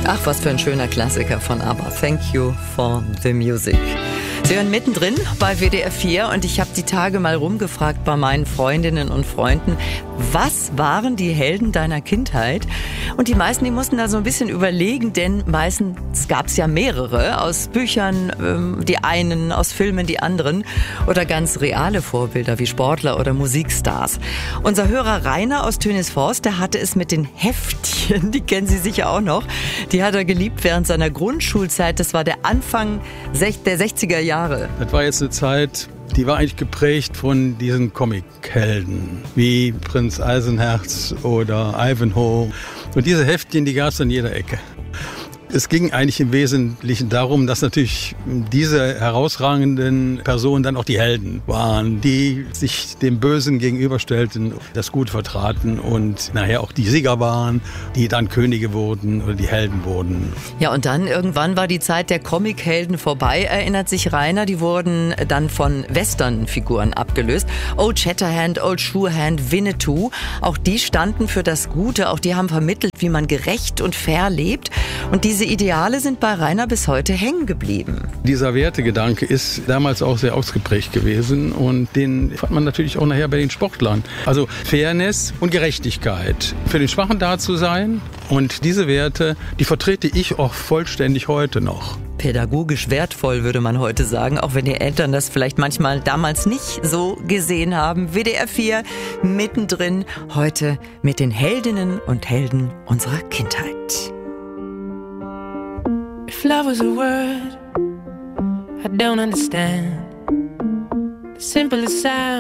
Ach, was für ein schöner Klassiker von ABBA. Thank you for the music. Sie hören mittendrin bei WDR 4 und ich habe die Tage mal rumgefragt bei meinen Freundinnen und Freunden, was waren die Helden deiner Kindheit? Und die meisten, die mussten da so ein bisschen überlegen, denn meistens gab es ja mehrere, aus Büchern, die einen, aus Filmen die anderen oder ganz reale Vorbilder wie Sportler oder Musikstars. Unser Hörer Rainer aus Tönisforst, der hatte es mit den Heftchen, die kennen Sie sicher auch noch, die hat er geliebt während seiner Grundschulzeit, das war der Anfang der 60er Jahre. Das war jetzt eine Zeit, die war eigentlich geprägt von diesen Comic-Helden, wie Prinz Eisenherz oder Ivanhoe. Und diese Heftchen, die gab es an jeder Ecke. Es ging eigentlich im Wesentlichen darum, dass natürlich diese herausragenden Personen dann auch die Helden waren, die sich dem Bösen gegenüberstellten, das Gute vertraten und nachher auch die Sieger waren, die dann Könige wurden oder die Helden wurden. Ja, und dann irgendwann war die Zeit der Comic-Helden vorbei, erinnert sich Rainer. Die wurden dann von Western-Figuren abgelöst. Old Shatterhand, Old Shatterhand, Winnetou, auch die standen für das Gute, auch die haben vermittelt, wie man gerecht und fair lebt. Und diese Ideale sind bei Rainer bis heute hängen geblieben. Dieser Wertegedanke ist damals auch sehr ausgeprägt gewesen und den fand man natürlich auch nachher bei den Sportlern. Also Fairness und Gerechtigkeit, für den Schwachen da zu sein, und diese Werte, die vertrete ich auch vollständig heute noch. Pädagogisch wertvoll, würde man heute sagen, auch wenn die Eltern das vielleicht manchmal damals nicht so gesehen haben. WDR 4 mittendrin, heute mit den Heldinnen und Helden unserer Kindheit. If love was a word I don't understand, the simplest sound